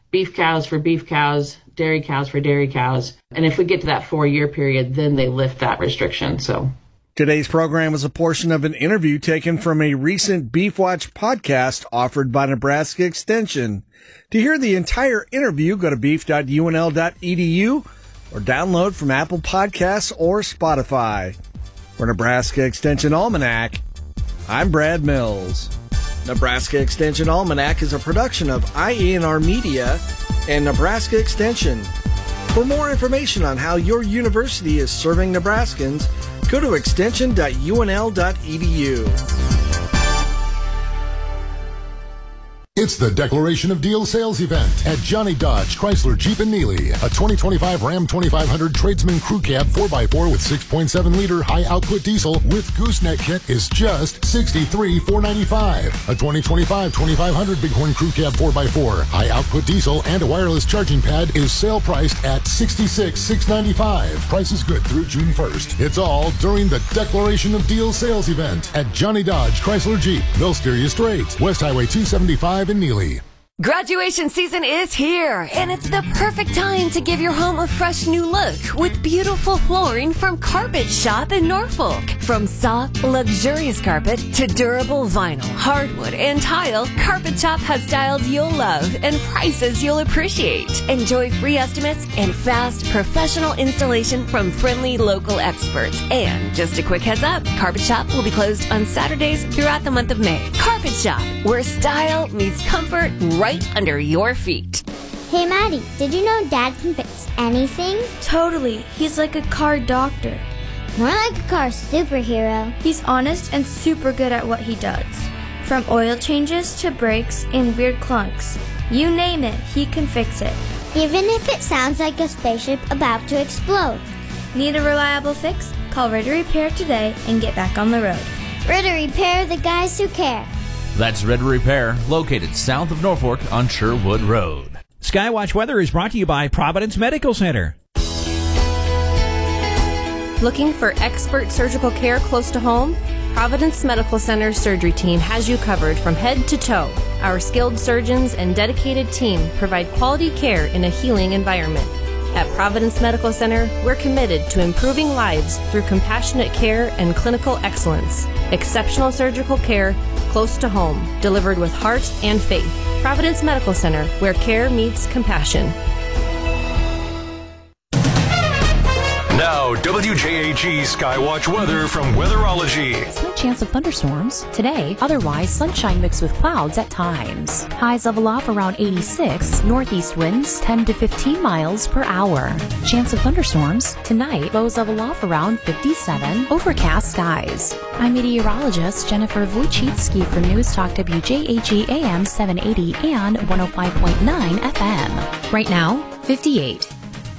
beef cows for beef cows, dairy cows for dairy cows. And if we get to that four-year period, then they lift that restriction. So today's program was a portion of an interview taken from a recent Beef Watch podcast offered by Nebraska Extension. To hear the entire interview, go to beef dot u n l dot e d u or download from Apple Podcasts or Spotify. For Nebraska Extension Almanac, I'm Brad Mills. Nebraska Extension Almanac is a production of I A N R Media and Nebraska Extension. For more information on how your university is serving Nebraskans, go to extension dot u n l dot e d u. It's the Declaration of Deal sales event at Johnny Dodge Chrysler Jeep and Neely. A twenty twenty-five Ram twenty-five hundred Tradesman Crew Cab four by four with six point seven liter high-output diesel with gooseneck kit is just sixty-three thousand four hundred ninety-five dollars. A twenty twenty-five twenty-five hundred Bighorn Crew Cab four by four, high-output diesel, and a wireless charging pad is sale priced at sixty-six thousand six hundred ninety-five dollars. Price is good through June first. It's all during the Declaration of Deal sales event at Johnny Dodge Chrysler Jeep. They'll steer you straight. West Highway two seventy-five in Neely. Graduation season is here, and it's the perfect time to give your home a fresh new look with beautiful flooring from Carpet Shop in Norfolk. From soft, luxurious carpet to durable vinyl, hardwood, and tile, Carpet Shop has styles you'll love and prices you'll appreciate. Enjoy free estimates and fast, professional installation from friendly local experts. And just a quick heads up, Carpet Shop will be closed on Saturdays throughout the month of May. Carpet Shop, where style meets comfort right under your feet. Hey Maddie, did you know Dad can fix anything? Totally. He's like a car doctor. More like a car superhero. He's honest and super good at what he does. From oil changes to brakes and weird clunks. You name it, he can fix it. Even if it sounds like a spaceship about to explode. Need a reliable fix? Call Ritter Repair today and get back on the road. Ritter Repair, the guys who care. That's Ritter Repair, located south of Norfolk on Sherwood Road. Skywatch Weather is brought to you by Providence Medical Center. Looking for expert surgical care close to home? Providence Medical Center's surgery team has you covered from head to toe. Our skilled surgeons and dedicated team provide quality care in a healing environment. At Providence Medical Center, we're committed to improving lives through compassionate care and clinical excellence. Exceptional surgical care close to home, delivered with heart and faith. Providence Medical Center, where care meets compassion. Now, W J H E Skywatch weather from Weatherology. Slight chance of thunderstorms today. Otherwise, sunshine mixed with clouds at times. Highs level off around eighty-six. Northeast winds ten to fifteen miles per hour. Chance of thunderstorms tonight. Lows level off around fifty-seven. Overcast skies. I'm meteorologist Jennifer Wojcicki for News Talk W J H E A M seven eighty and one oh five point nine F M. Right now, fifty-eight.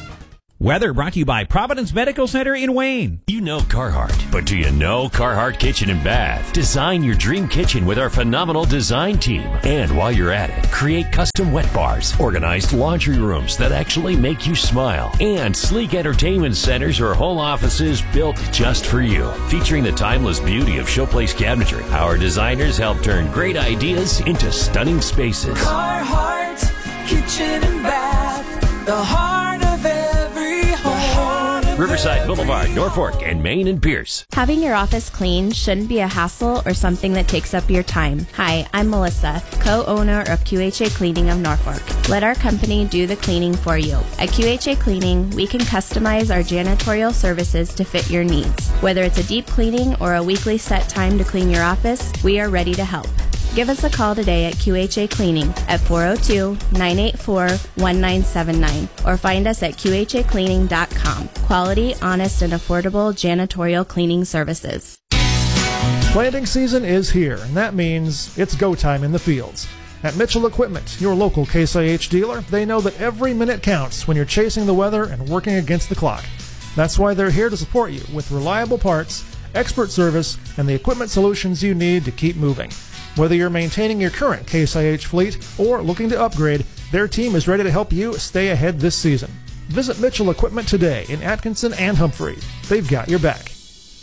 Weather brought to you by Providence Medical Center in Wayne. You know Carhartt, but do you know Carhartt Kitchen and Bath? Design your dream kitchen with our phenomenal design team. And while you're at it, create custom wet bars, organized laundry rooms that actually make you smile, and sleek entertainment centers or home offices built just for you. Featuring the timeless beauty of Showplace cabinetry, our designers help turn great ideas into stunning spaces. Carhartt Kitchen and Bath, the heart of every home. Riverside Boulevard, Norfolk, and Main and Pierce. Having your office clean shouldn't be a hassle or something that takes up your time. Hi, I'm Melissa, co-owner of Q H A Cleaning of Norfolk. Let our company do the cleaning for you. At Q H A Cleaning, we can customize our janitorial services to fit your needs. Whether it's a deep cleaning or a weekly set time to clean your office, we are ready to help. Give us a call today at Q H A Cleaning at four oh two, nine eight four, one nine seven nine or find us at Q H A cleaning dot com. Quality, honest, and affordable janitorial cleaning services. Planting season is here, and that means it's go time in the fields. At Mitchell Equipment, your local Case I H dealer, they know that every minute counts when you're chasing the weather and working against the clock. That's why they're here to support you with reliable parts, expert service, and the equipment solutions you need to keep moving. Whether you're maintaining your current Case I H fleet or looking to upgrade, their team is ready to help you stay ahead this season. Visit Mitchell Equipment today in Atkinson and Humphrey. They've got your back.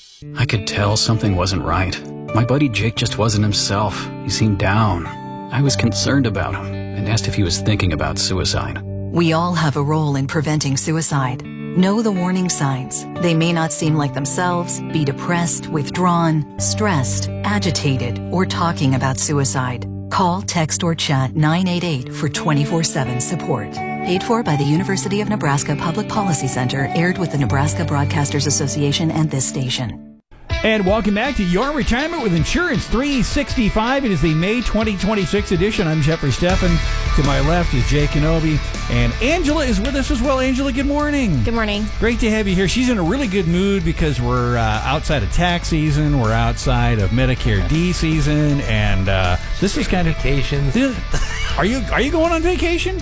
I could tell something wasn't right. My buddy Jake just wasn't himself. He seemed down. I was concerned about him. and asked if he was thinking about suicide. We all have a role in preventing suicide. Know the warning signs. They may not seem like themselves, be depressed, withdrawn, stressed, agitated, or talking about suicide. Call, text, or chat nine eight eight for twenty-four seven support. Paid for by the University of Nebraska Public Policy Center, aired with the Nebraska Broadcasters Association and this station. And welcome back to Your Retirement with Insurance three sixty-five. It is the May twenty twenty-six edition. I'm Jeffrey Steffen. To my left is Jay Kenobi. And Angela is with us as well. Angela, good morning. Good morning. Great to have you here. She's in a really good mood because we're uh, outside of tax season. We're outside of Medicare D season. And uh, this is kind of... Vacations. Are you, are you going on vacation?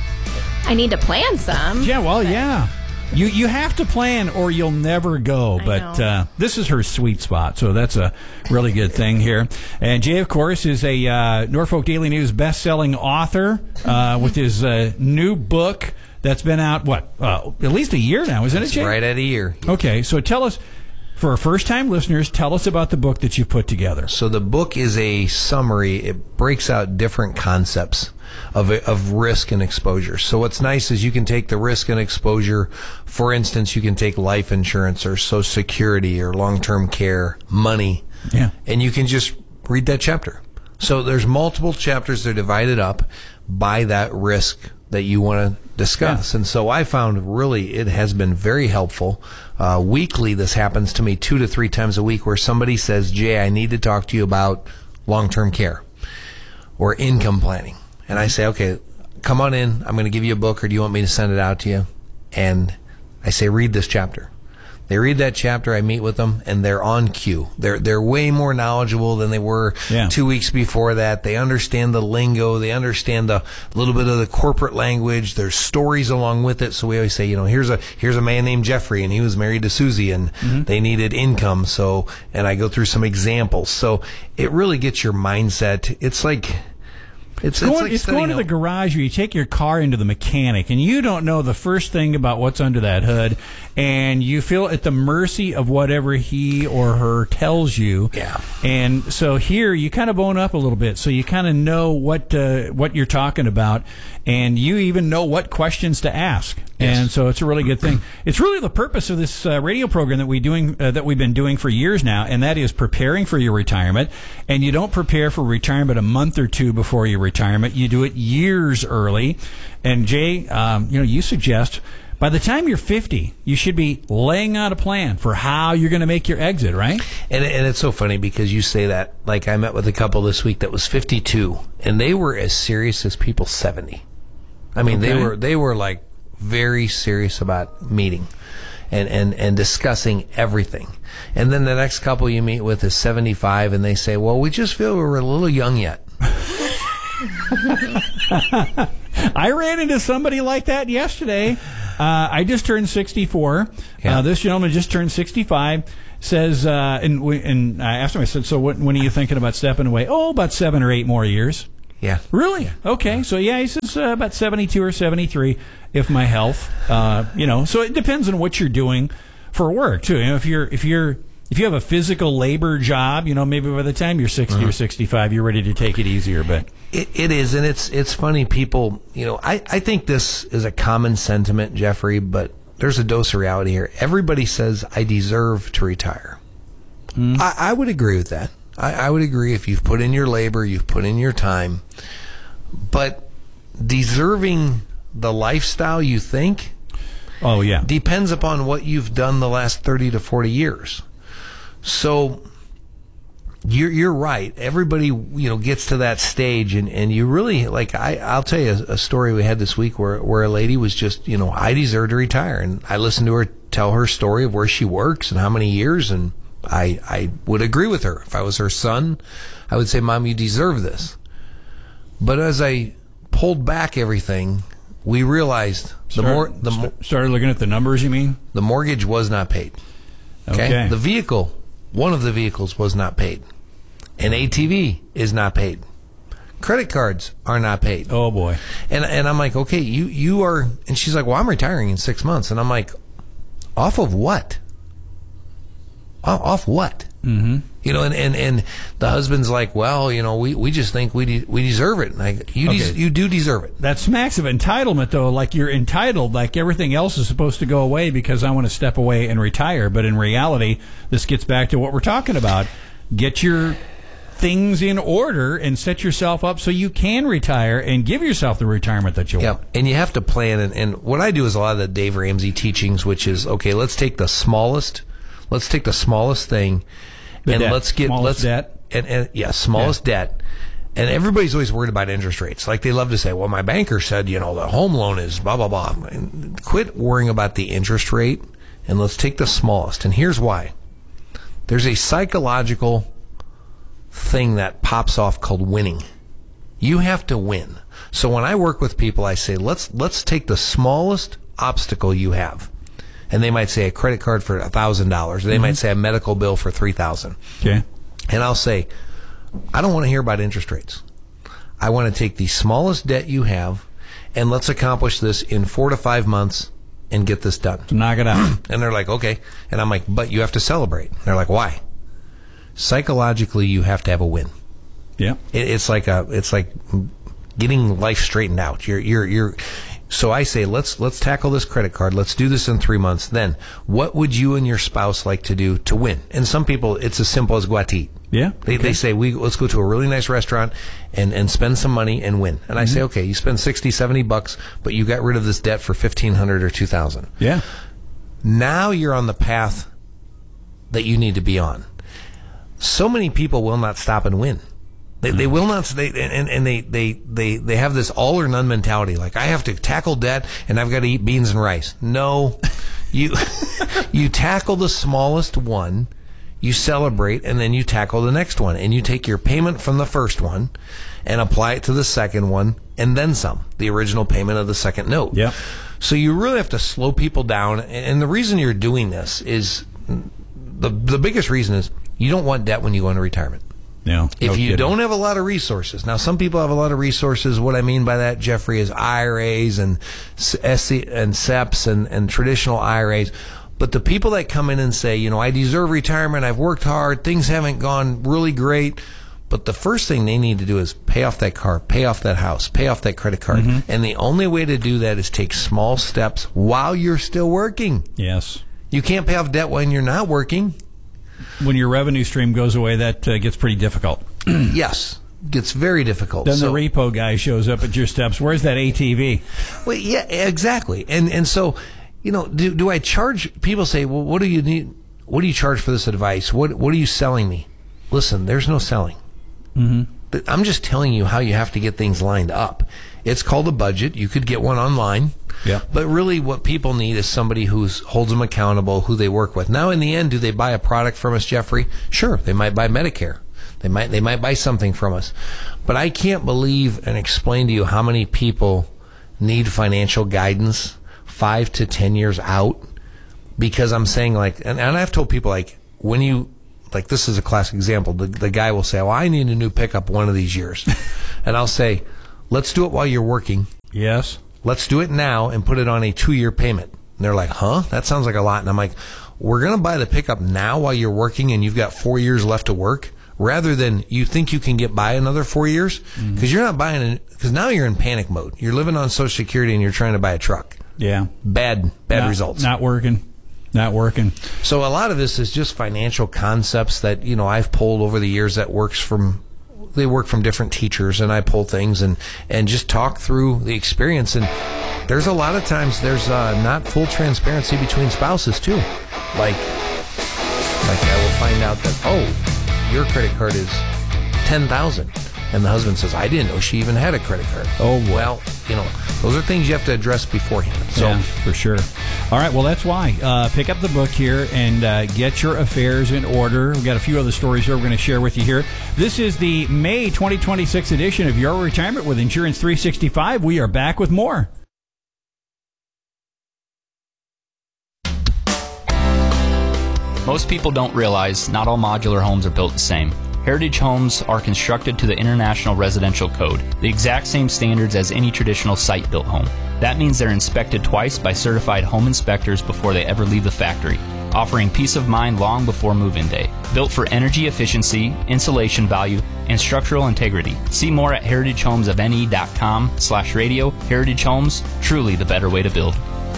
I need to plan some. Yeah, well, yeah. You you have to plan or you'll never go, but uh, this is her sweet spot, so that's a really good thing here. And Jay, of course, is a uh, Norfolk Daily News best-selling author uh, with his uh, new book that's been out, what, uh, at least a year now, isn't it, Jay? Right at a year. Okay, so tell us, for our first-time listeners, tell us about the book that you've put together. So the book is a summary. It breaks out different concepts of of risk and exposure. So what's nice is you can take the risk and exposure. For instance, you can take life insurance or Social Security or long-term care, money, yeah, and you can just read that chapter. So there's multiple chapters that are divided up by that risk that you want to discuss. Yeah. And so I found really it has been very helpful. Uh, weekly, this happens to me two to three times a week where somebody says, Jay, I need to talk to you about long-term care or income planning. And I say, okay, come on in. I'm going to give you a book, or do you want me to send it out to you? And I say, read this chapter. They read that chapter. I meet with them, and they're on cue. They're they're way more knowledgeable than they were yeah. two weeks before that. They understand the lingo. They understand the little bit of the corporate language. There's stories along with it. So we always say, you know, here's a here's a man named Jeffrey, and he was married to Susie, and mm-hmm. they needed income. So, and I go through some examples. So it really gets your mindset. It's like. It's, it's, going, it's, like it's going to the garage where you take your car into the mechanic and you don't know the first thing about what's under that hood, and you feel at the mercy of whatever he or her tells you. Yeah. And so here you kind of own up a little bit, so you kind of know what uh, what you're talking about, and you even know what questions to ask. Yes. And so it's a really good thing. It's really the purpose of this uh, radio program that we doing uh, that we've been doing for years now, and that is preparing for your retirement. And you don't prepare for retirement a month or two before your retirement. You do it years early. And Jay, um, you know, you suggest by the time you're fifty, you should be laying out a plan for how you're going to make your exit, right? And and it's so funny because you say that. Like I met with a couple this week that was fifty-two, and they were as serious as people seventy. I mean, okay. they were they were like. very serious about meeting and, and, and discussing everything. And then the next couple you meet with is seventy-five, and they say, well, we just feel we're a little young yet. I ran into somebody like that yesterday. Uh, I just turned sixty-four. Yeah. Uh, this gentleman just turned sixty-five. Says, uh, and, we, and I asked him, I said, so what, when are you thinking about stepping away? Oh, about seven or eight more years. Yeah. Really? Okay. So, yeah, he says uh, about seventy-two or seventy-three if my health, uh, you know. So it depends on what you're doing for work, too. You know, if you're, if you're, if you have a physical labor job, you know, maybe by the time you're sixty uh-huh. or sixty-five, you're ready to take it easier. But it, it is, and it's it's funny, people, you know, I, I think this is a common sentiment, Jeffrey, but there's a dose of reality here. Everybody says, I deserve to retire. Mm. I, I would agree with that. I, I would agree if you've put in your labor, you've put in your time. But deserving the lifestyle you think oh yeah depends upon what you've done the last thirty to forty years. So you're you're right. Everybody, you know, gets to that stage, and, and you really, like, I, I'll tell you a, a story we had this week where, where a lady was just, you know, I deserve to retire. And I listened to her tell her story of where she works and how many years, and I, I would agree with her. If I was her son, I would say, Mom, you deserve this. But as I pulled back everything, we realized the Start, more the mo- started looking at the numbers. You mean the mortgage was not paid? Okay, okay. The vehicle, one of the vehicles, was not paid. An A T V is not paid. Credit cards are not paid. Oh boy! And and I'm like, okay, you you are. And she's like, well, I'm retiring in six months. And I'm like, off of what? Off what? Mm-hmm. You know, and, and, and the husband's like, well, you know, we, we just think we de- we deserve it. And I, you, Okay. des- you do deserve it. That smacks of entitlement, though. Like you're entitled, like everything else is supposed to go away because I want to step away and retire. But in reality, this gets back to what we're talking about. Get your things in order and set yourself up so you can retire and give yourself the retirement that you want. Yep. And you have to plan. And, and what I do is a lot of the Dave Ramsey teachings, which is, okay, let's take the smallest, let's take the smallest thing The and debt. let's get, Smallest let's, debt? And, and yeah, smallest Yeah. debt. And everybody's always worried about interest rates. Like they love to say, well, my banker said, you know, the home loan is blah, blah, blah. And quit worrying about the interest rate and let's take the smallest. And here's why. There's a psychological thing that pops off called winning. You have to win. So when I work with people, I say, let's let's take the smallest obstacle you have. And they might say a credit card for one thousand dollars. They Mm-hmm. might say a medical bill for three thousand dollars. Okay. And I'll say, I don't want to hear about interest rates. I want to take the smallest debt you have and let's accomplish this in four to five months and get this done. So knock it out. And they're like, okay. And I'm like, but you have to celebrate. And they're like, why? Psychologically, you have to have a win. Yeah. It, it's like a, it's like getting life straightened out. You're, you're, you're. So I say, let's let's tackle this credit card. Let's do this in three months. Then, what would you and your spouse like to do to win? And some people, it's as simple as go out to eat. Yeah. They Okay. they say, we let's go to a really nice restaurant and, and spend some money and win. And I Mm-hmm. say, okay, you spend sixty, seventy bucks, but you got rid of this debt for fifteen hundred or two thousand. Yeah. Now you're on the path that you need to be on. So many people will not stop and win. They, they will not. They and, and they, they, they, they have this all or none mentality. Like I have to tackle debt and I've got to eat beans and rice. No, you you tackle the smallest one, you celebrate, and then you tackle the next one, and you take your payment from the first one and apply it to the second one, and then some. The original payment of the second note. Yeah. So you really have to slow people down, and the reason you're doing this is the the biggest reason is you don't want debt when you go into retirement. No. If no you kidding. don't have a lot of resources, now some people have a lot of resources. What I mean by that, Jeffrey, is I R As and S C and S E Ps and, and traditional I R As. But the people that come in and say, you know, I deserve retirement, I've worked hard, things haven't gone really great. But the first thing they need to do is pay off that car, pay off that house, pay off that credit card. Mm-hmm. And the only way to do that is take small steps while you're still working. Yes. You can't pay off debt when you're not working. When your revenue stream goes away, that uh, gets pretty difficult. Yes. Gets very difficult. Then So- the repo guy shows up at your steps. Where's that A T V? Well, yeah, exactly. And and so, you know, do do I charge? People say, well, what do you need? What do you charge for this advice? What what are you selling me? Listen, there's no selling. Mm-hmm. But I'm just telling you how you have to get things lined up. It's called a budget. You could get one online. Yeah. But really what people need is somebody who holds them accountable, who they work with. Now, in the end, do they buy a product from us, Jeffrey? Sure. They might buy Medicare. They might they might buy something from us. But I can't believe and explain to you how many people need financial guidance five to ten years out, because I'm saying, like, and, and I've told people, like, when you, like, this is a classic example. The, the guy will say, well, I need a new pickup one of these years. And I'll say, let's do it while you're working. Yes. Let's do it now and put it on a two-year payment. And they're like, huh? That sounds like a lot. And I'm like, we're going to buy the pickup now while you're working and you've got four years left to work, rather than you think you can get by another four years. Because Mm-hmm. you're not buying, because now you're in panic mode. You're living on Social Security and you're trying to buy a truck. Yeah. Bad, bad Not- results. Not working. Not working. So a lot of this is just financial concepts that, you know, I've pulled over the years that works from, they work from different teachers, and I pull things and, and just talk through the experience. And there's a lot of times there's uh, not full transparency between spouses too. Like, like I will find out that, oh, your credit card is ten thousand. And the husband says, I didn't know she even had a credit card. Oh, boy. Well, you know, those are things you have to address beforehand. So, Yeah, for sure. All right, well, that's why. Uh, pick up the book here and uh, get your affairs in order. We've got a few other stories here we're going to share with you here. This is the May twenty twenty-six edition of Your Retirement with Insurance three sixty-five. We are back with more. Most people don't realize not all modular homes are built the same. Heritage homes are constructed to the International Residential Code, the exact same standards as any traditional site-built home. That means they're inspected twice by certified home inspectors before they ever leave the factory, offering peace of mind long before move-in day. Built for energy efficiency, insulation value, and structural integrity. See more at heritagehomesofne.com slash radio. Heritage Homes, truly the better way to build.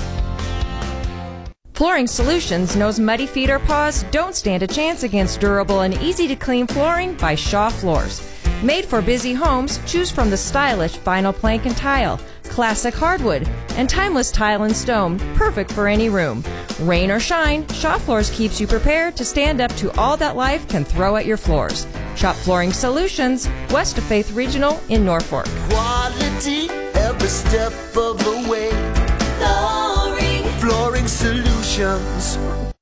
Flooring Solutions knows muddy feet or paws don't stand a chance against durable and easy-to-clean flooring by Shaw Floors. Made for busy homes, choose from the stylish vinyl plank and tile, classic hardwood, and timeless tile and stone, perfect for any room. Rain or shine, Shaw Floors keeps you prepared to stand up to all that life can throw at your floors. Shop Flooring Solutions, west of Faith Regional in Norfolk. Quality every step of the way. Flooring, Flooring Solutions.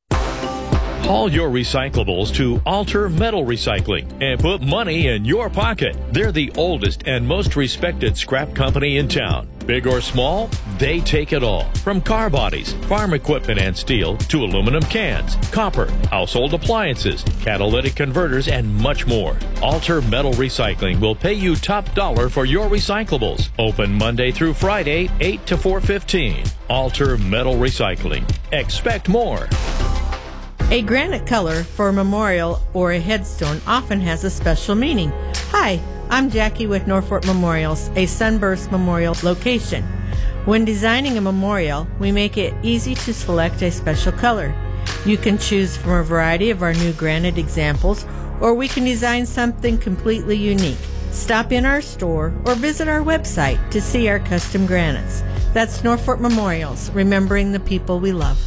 Haul your recyclables to Alter Metal Recycling and put money in your pocket. They're the oldest and most respected scrap company in town. Big or small, they take it all. From car bodies, farm equipment and steel, to aluminum cans, copper, household appliances, catalytic converters, and much more. Alter Metal Recycling will pay you top dollar for your recyclables. Open Monday through Friday, eight to four fifteen. Alter Metal Recycling. Expect more. A granite color for a memorial or a headstone often has a special meaning. Hi, I'm Jackie with Norfolk Memorials, a Sunburst Memorial location. When designing a memorial, we make it easy to select a special color. You can choose from a variety of our new granite examples, or we can design something completely unique. Stop in our store or visit our website to see our custom granites. That's Norfolk Memorials, remembering the people we love.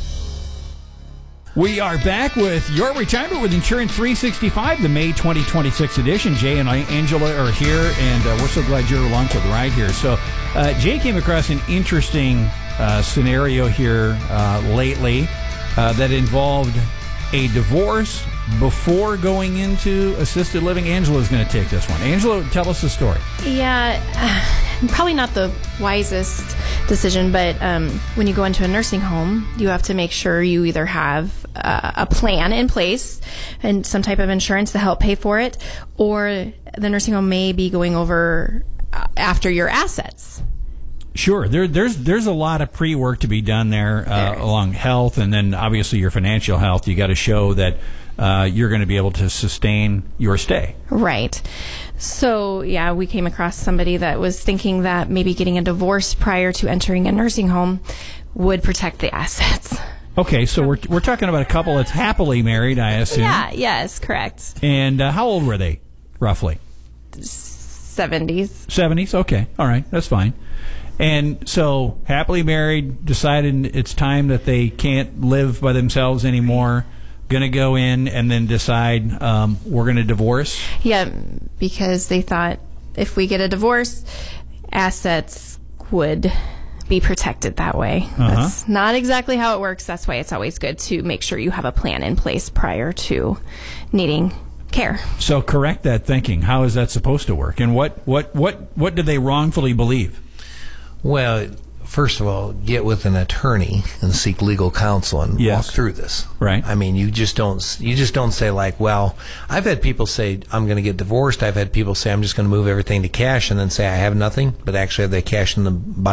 We are back with Your Retirement with Insurance three sixty-five, the May twenty twenty-six edition. Jay and I, Angela are here, and uh, we're so glad you're along for the ride here. So uh, Jay came across an interesting uh, scenario here uh, lately uh, that involved a divorce before going into assisted living. Angela's going to take this one. Angela, tell us the story. Yeah, uh, probably not the wisest decision, but um, when you go into a nursing home, you have to make sure you either have uh, a plan in place and some type of insurance to help pay for it, or the nursing home may be going over uh, after your assets. Sure, there, there's there's a lot of pre-work to be done there, uh, there along health, and then obviously your financial health. You got to show that uh, you're going to be able to sustain your stay. Right. So, yeah, we came across somebody that was thinking that maybe getting a divorce prior to entering a nursing home would protect the assets. Okay, so we're we're talking about a couple that's happily married, I assume. Yeah, yes, correct. And uh, how old were they, roughly? seventies. seventies, okay, all right, that's fine. And so, happily married, decided it's time that they can't live by themselves anymore, going to go in and then decide um, we're going to divorce? Yeah, because they thought if we get a divorce, assets would be protected that way. Uh-huh. That's not exactly how it works. That's why it's always good to make sure you have a plan in place prior to needing care. So correct that thinking. How is that supposed to work? And what, what, what, what did they wrongfully believe? Well, first of all, get with an attorney and seek legal counsel and yes. walk through this. Right. I mean, you just don't you just don't say like, well, I've had people say I'm going to get divorced. I've had people say I'm just going to move everything to cash and then say I have nothing, but actually have the cash in the